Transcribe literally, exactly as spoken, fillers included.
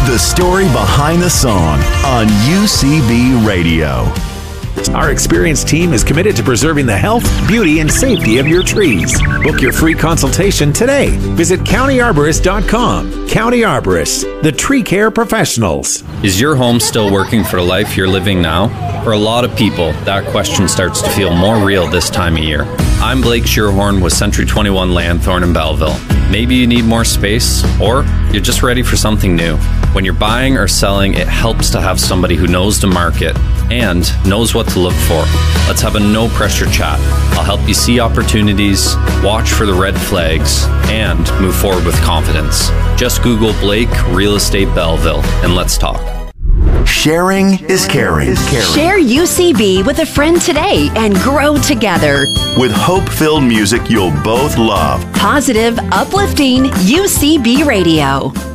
The story behind the song on U C B Radio. Our experienced team is committed to preserving the health, beauty, and safety of your trees. Book your free consultation today. Visit county arborist dot com. County Arborists, the tree care professionals. Is your home still working for the life you're living now? For a lot of people, that question starts to feel more real this time of year. I'm Blake Shearhorn with Century twenty-one Lanthorn in Belleville. Maybe you need more space, or you're just ready for something new. When you're buying or selling, it helps to have somebody who knows the market and knows what to look for. Let's have a no-pressure chat. I'll help you see opportunities, watch for the red flags, and move forward with confidence. Just Google Blake Real Estate Belleville and let's talk. Sharing is caring. Share U C B with a friend today and grow together. With hope-filled music you'll both love. Positive, uplifting U C B Radio.